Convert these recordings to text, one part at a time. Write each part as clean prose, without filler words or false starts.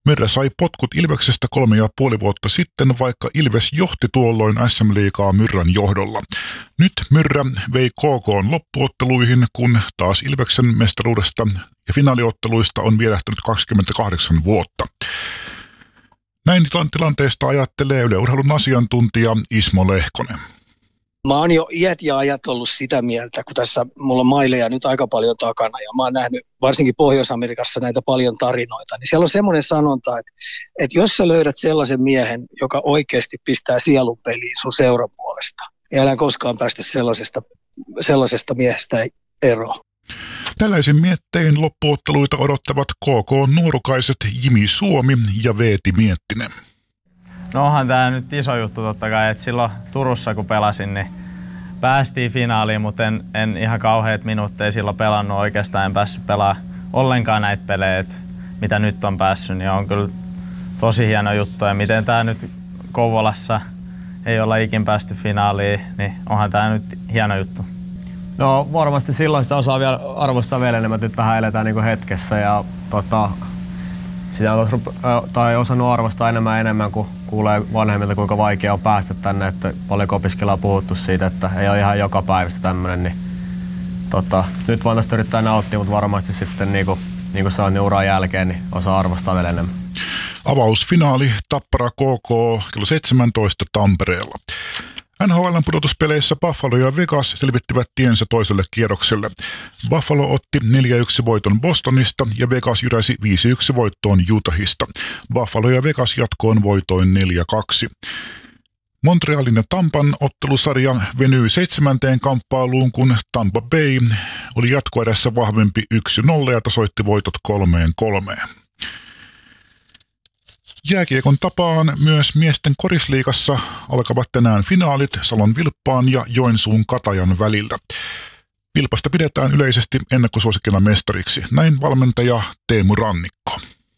Myra sai potkut Ilveksestä 3,5 vuotta sitten, vaikka Ilves johti tuolloin SM-liigaa Myrrän johdolla. Nyt Myrrä vei KK:n loppuotteluihin, kun taas Ilveksen mestaruudesta ja finaaliotteluista on vierähtänyt 28 vuotta. Näin tilanteesta ajattelee Yle Urheilun asiantuntija Ismo Lehkonen. Mä oon jo iät ja ajat ollut sitä mieltä, kun tässä mulla on maileja nyt aika paljon takana ja mä oon nähnyt varsinkin Pohjois-Amerikassa näitä paljon tarinoita, niin siellä on semmoinen sanonta, että jos sä löydät sellaisen miehen, joka oikeasti pistää sielun peliin sun seuran puolesta, niin älä koskaan päästä sellaisesta miehestä eroon. Tällaisin miettein loppuotteluita odottavat KK-nuorukaiset Jimi Suomi ja Veeti Miettinen. No onhan tämä nyt iso juttu totta kai, että silloin Turussa kun pelasin, niin päästiin finaaliin, mutta en ihan kauheat minuutteja silloin pelannut oikeastaan, en päässyt pelaamaan ollenkaan näitä pelejä, mitä nyt on päässyt, niin on kyllä tosi hieno juttu. Ja miten tämä nyt Kouvolassa ei olla ikin päästy finaaliin, niin onhan tämä nyt hieno juttu. No varmasti silloin sitä osaa vielä arvostaa vielä enemmän, nyt vähän eletään niin kuin hetkessä ja sitä on osannut arvostaa enemmän, kun kuulee vanhemmilta, kuinka vaikea on päästä tänne, että paljon opiskelijaa on puhuttu siitä, että ei ole ihan joka päivästä tämmöinen, niin nyt vaan tästä yrittää nauttia, mutta varmasti sitten niin kuin se on niin uran jälkeen, niin osaa arvostaa vielä enemmän. Avausfinaali Tappara KK kello 17 Tampereella. NHL:n pudotuspeleissä Buffalo ja Vegas selvittivät tiensä toiselle kierrokselle. Buffalo otti 4-1 voiton Bostonista ja Vegas jyräsi 5-1 voittoon Utahista. Buffalo ja Vegas jatkoon voitoin 4-2. Montrealin ja Tampan ottelusarja venyi 7. kamppailuun, kun Tampa Bay oli jatkoerässä vahvempi 1-0 ja tasoitti voitot 3-3. Jääkiekon tapaan myös miesten korisliigassa alkavat tänään finaalit Salon Vilppaan ja Joensuun Katajan välillä. Vilpasta pidetään yleisesti ennakkosuosikkina mestariksi. Näin valmentaja Teemu Rannikko.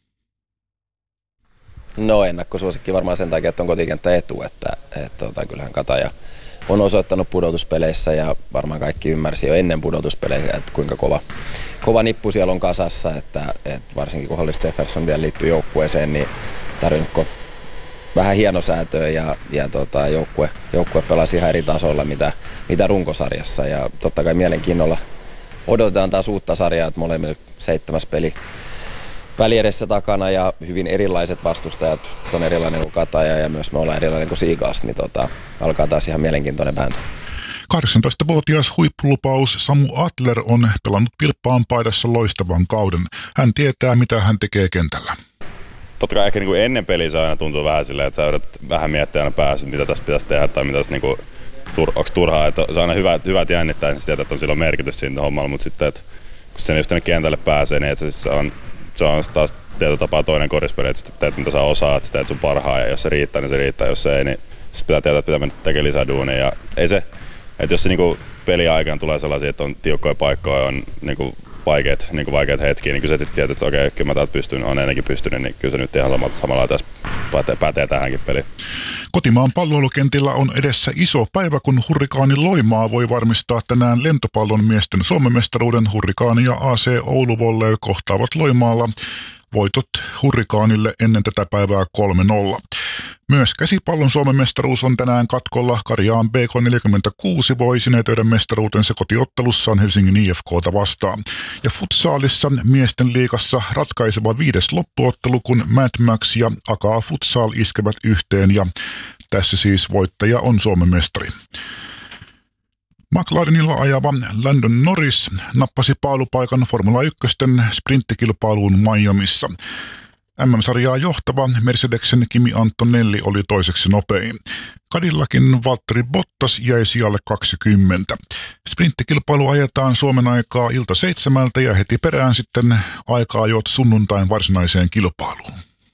No ennakkosuosikki varmaan sen takia, että on kotikenttä etu, että kyllähän Kataja on osoittanut pudotuspeleissä ja varmaan kaikki ymmärsi jo ennen pudotuspelejä, että kuinka kova nippu siellä on kasassa, että varsinkin kun Hollis Jefferson vielä liittyy joukkueeseen, niin tarvinnutko vähän hienosäätöä ja joukkue pelasi ihan eri tasolla mitä runkosarjassa ja totta kai mielenkiinnolla odotetaan taas uutta sarjaa, että molemmille 7. peli väliedessä takana ja hyvin erilaiset vastustajat, on erilainen kuin Kataja ja myös me ollaan erilainen kuin Seagulls, niin alkaa taas ihan mielenkiintoinen vääntö. 18-vuotias huippulupaus Samu Adler on pelannut Vilppaan paidassa loistavan kauden. Hän tietää, mitä hän tekee kentällä. Totta kai ehkä niin kuin ennen peliä se aina tuntuu vähän silleen, että sä yrität vähän miettiä aina päässä, mitä tässä pitäisi tehdä tai mitä tässä niin onko turhaa. Että se on aina hyvät jännittää, niin tietää, että on silloin merkitys siinä hommalla, mutta sitten, että kun sen just tänne kentälle pääsee, niin että se on taas tietyllä tapaa toinen korispeli, että teet mitä sä osaat, teet sun parhaan ja jos se riittää, niin se riittää, jos se ei, niin sitten pitää tietää, että pitää mennä tekemään lisää duunia. Ja ei se, että jos se niinku peliaikana tulee sellaisia, että on tiukkoja paikkoja ja on niinku vaikeat hetkiä, niin kyllä sä sitten tiedät, että okei, kyllä mä täältä pystyn, on ennenkin pystynyt, niin kyllä se nyt ihan samalla tässä pätee tähänkin peliin. Kotimaan palloilukentillä on edessä iso päivä, kun Hurrikaani Loimaa voi varmistaa tänään lentopallon miesten Suomen mestaruuden. Hurrikaani ja AC Oulu Volley kohtaavat Loimaalla. Voitot Hurrikaanille ennen tätä päivää 3-0. Myös käsipallon Suomen mestaruus on tänään katkolla. Karjaan BK46 voi sinetöidä mestaruutensa kotiottelussaan Helsingin IFK:ta vastaan. Ja futsaalissa miesten liigassa ratkaiseva 5. loppuottelu, kun Mad Max ja Akaa Futsal iskevät yhteen ja tässä siis voittaja on Suomen mestari. McLarenilla ajava Landon Norris nappasi paalupaikan Formula 1 sprinttikilpailuun Miamissa. MM-sarjaa johtava Mercedesen Kimi Antonelli oli toiseksi nopein. Cadillacin Valtteri Bottas jäi sijalle 20. Sprinttikilpailu ajetaan Suomen aikaa ilta 7 ja heti perään sitten aikaa jo sunnuntain varsinaiseen kilpailuun.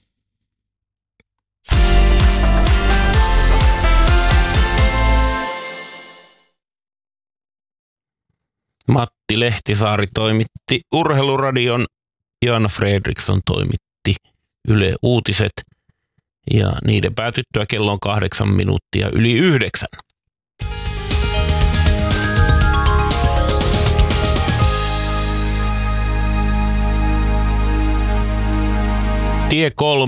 Matti Lehtisaari toimitti Urheiluradion, Jan Fredriksson toimitti Yle Uutiset ja niiden päätyttyä kello on 8 minuuttia yli 9. Tie 3